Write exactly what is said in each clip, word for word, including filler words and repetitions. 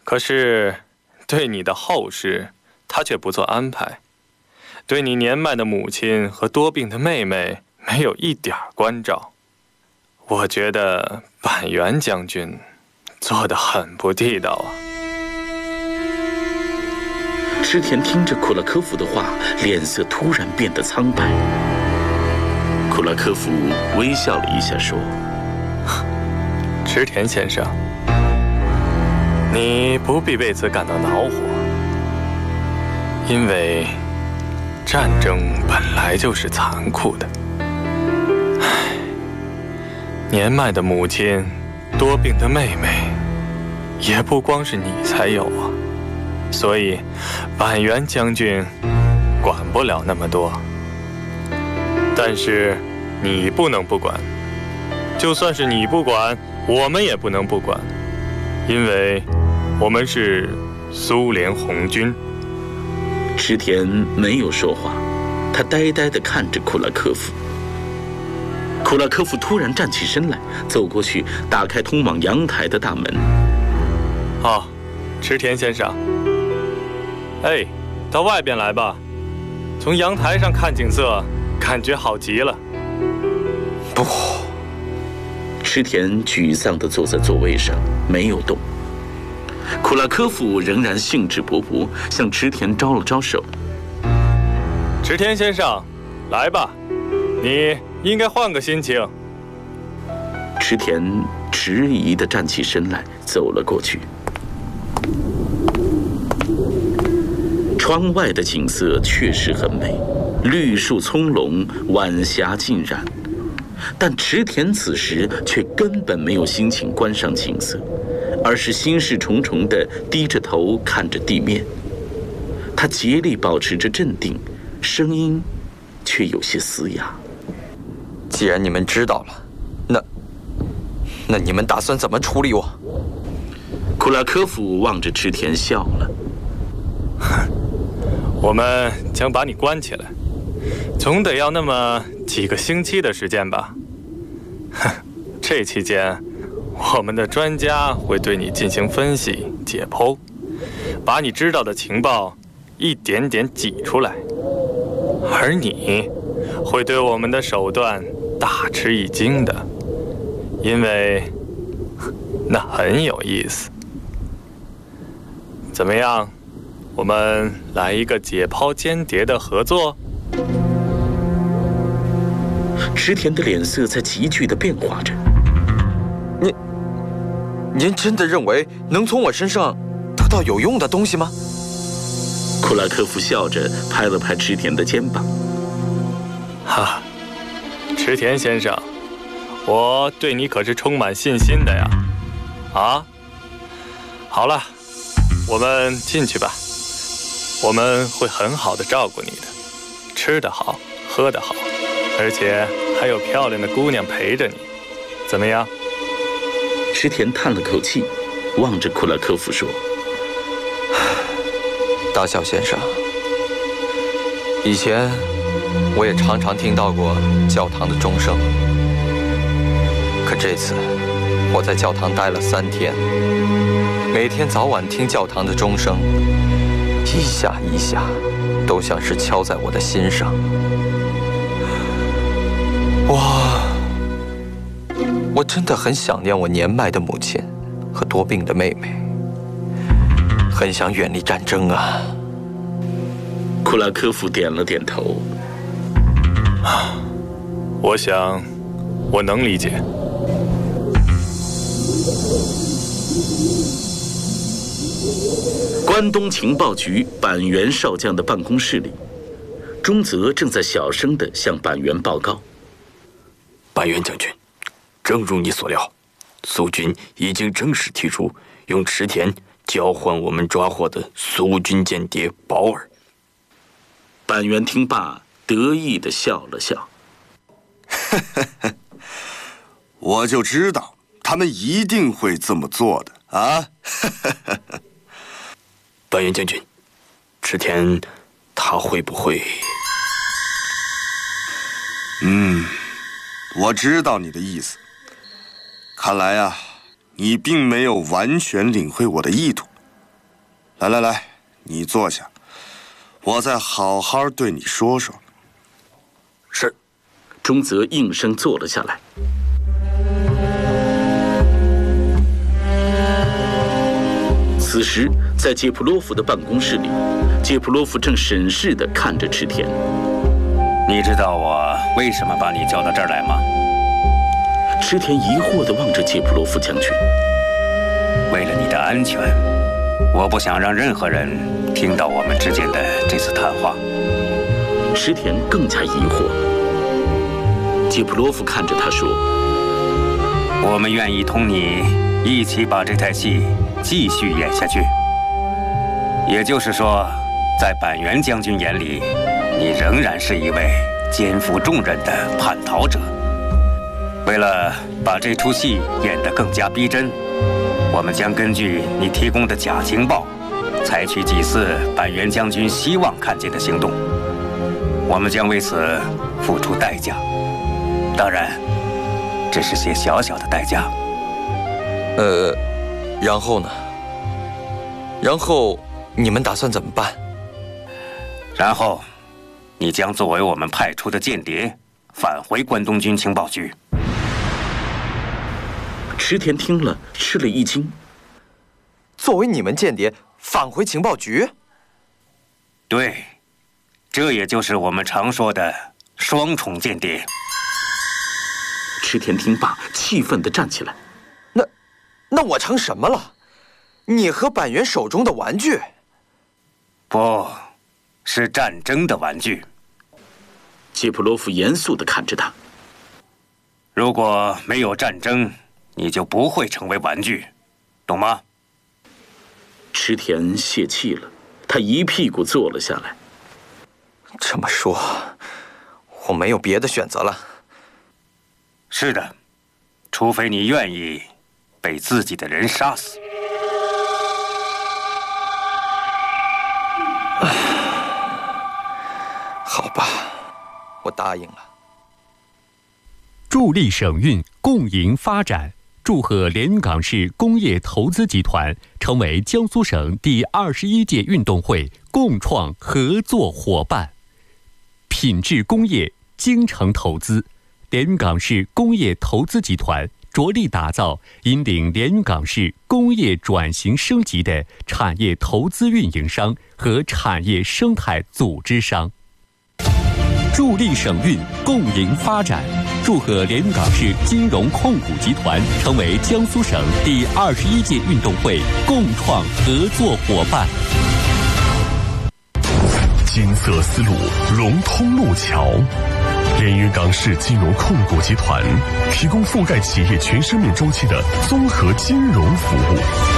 可是对你的后事，他却不做安排，对你年迈的母亲和多病的妹妹没有一点关照。我觉得板垣将军做得很不地道啊。 池田听着库拉科夫的话，脸色突然变得苍白。库拉科夫微笑了一下，说：“ 池田先生，你不必为此感到恼火，因为战争本来就是残酷的。唉，年迈的母亲，多病的妹妹，也不光是你才有啊。所以，板垣将军管不了那么多。但是，你不能不管。就算是你不管，我们也不能不管，因为我们是苏联红军。” 池田没有说话，他呆呆地看着库拉科夫。库拉科夫突然站起身来，走过去，打开通往阳台的大门。 “哦，池田先生，哎，到外边来吧，从阳台上看景色，感觉好极了。” 不， 池田沮丧地坐在座位上，没有动。库拉科夫仍然兴致勃勃，向池田招了招手。 “池田先生，来吧，你应该换个心情。” 池田迟疑地站起身来，走了过去。窗外的景色确实很美，绿树葱茏，晚霞浸染。但池田此时却根本没有心情观赏景色，而是心事重重地低着头看着地面。他竭力保持着镇定，声音却有些嘶哑。 “既然你们知道了，那那你们打算怎么处理我？” 库拉科夫望着池田笑了。 “我们将把你关起来，总得要那么几个星期的时间吧。哼，这期间，我们的专家会对你进行分析、解剖，把你知道的情报一点点挤出来，而你会对我们的手段大吃一惊的，因为那很有意思。怎么样？我们来一个解剖间谍的合作？” 池田的脸色在急剧地变化着。 “您，您真的认为能从我身上得到有用的东西吗？” 库拉科夫笑着拍了拍池田的肩膀。 “哈，池田先生，我对你可是充满信心的呀。啊，好了，我们进去吧，我们会很好的照顾你的，吃得好，喝得好，而且还有漂亮的姑娘陪着你，怎么样？” 池田叹了口气，望着库拉科夫说：“ 大校先生，以前我也常常听到过教堂的钟声，可这次我在教堂待了三天，每天早晚听教堂的钟声，一下一下都像是敲在我的心上。我我真的很想念我年迈的母亲和多病的妹妹，很想远离战争啊。” 库拉科夫点了点头。 “我想，我能理解。” 关东情报局板垣少将的办公室里，中泽正在小声地向板垣报告：“ 板垣将军，正如你所料，苏军已经正式提出用池田交换我们抓获的苏军间谍保尔。” 板垣听罢，得意地笑了笑：“ 我就知道他们一定会这么做的啊！” 板垣将军，池田他会不会…… 嗯，我知道你的意思。看来啊，你并没有完全领会我的意图。 来来来，你坐下，我再好好对你说说。 是。中泽应声坐了下来。此时，在杰普洛夫的办公室里，杰普洛夫正审视地看着池田。 你知道我为什么把你叫到这儿来吗？ 池田疑惑地望着杰普洛夫将军。 为了你的安全，我不想让任何人听到我们之间的这次谈话。 池田更加疑惑。杰普洛夫看着他说：“ 我们愿意同你一起把这台戏继续演下去。也就是说，在板垣将军眼里，你仍然是一位肩负重任的叛逃者。为了把这出戏演得更加逼真，我们将根据你提供的假情报，采取几次板垣将军希望看见的行动。我们将为此付出代价，当然，只是些小小的代价。 呃，然后呢？然后你们打算怎么办？ 然后，你将作为我们派出的间谍，返回关东军情报局。” 池田听了，吃了一惊。 作为你们间谍，返回情报局？ 对，这也就是我们常说的双重间谍。 池田听罢，气愤地站起来。 那，那我成什么了？你和板垣手中的玩具？ 不，是战争的玩具。 杰普洛夫严肃地看着他。 如果没有战争，你就不会成为玩具，懂吗？ 池田泄气了，他一屁股坐了下来。 这么说，我没有别的选择了。 是的，除非你愿意被自己的人杀死。 好吧，我答应了。 助力省运，共赢发展。祝贺连云港市工业投资集团成为江苏省第二十一届运动会共创合作伙伴。品质工业，精诚投资，连云港市工业投资集团着力打造引领连云港市工业转型升级的产业投资运营商和产业生态组织商。助力省运，共赢发展。祝贺连云港市金融控股集团成为江苏省第二十一届运动会共创合作伙伴。 金色丝路融通路桥，连云港市金融控股集团提供覆盖企业全生命周期的综合金融服务。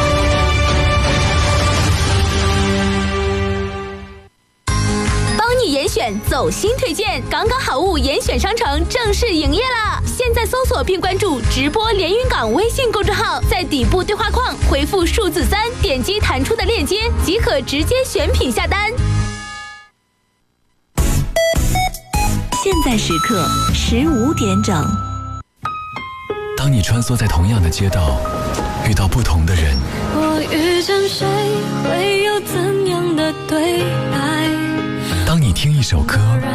严选走心推荐，港港好物严选商城正式营业啦！现在搜索并关注直播连云港微信公众号，在底部对话框回复数字三，点击弹出的链接即可直接选品下单。 现在时刻十五点整。 当你穿梭在同样的街道，遇到不同的人， 我遇见谁会有怎样的对白？ 当你听一首歌，